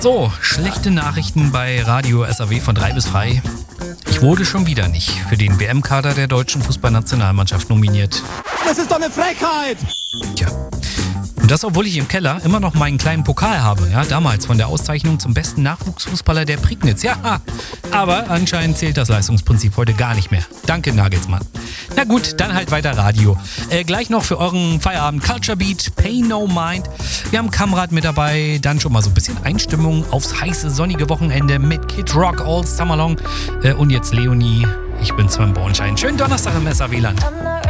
So, schlechte Nachrichten bei Radio SAW von 3 bis 3. Ich wurde schon wieder nicht für den WM-Kader der deutschen Fußballnationalmannschaft nominiert. Das ist doch eine Frechheit! Tja. Und das, obwohl ich im Keller immer noch meinen kleinen Pokal habe. Ja, damals von der Auszeichnung zum besten Nachwuchsfußballer der Prignitz. Ja, aber anscheinend zählt das Leistungsprinzip heute gar nicht mehr. Danke, Nagelsmann. Na gut, dann halt weiter Radio. Gleich noch für euren Feierabend Culture Beat, Pay No Mind. Wir haben Kamrat mit dabei, dann schon mal so ein bisschen Einstimmung aufs heiße, sonnige Wochenende mit Kid Rock All Summer Long. Und jetzt Leonie, ich bin Sven Bornschein. Schönen Donnerstag im SAW-Land.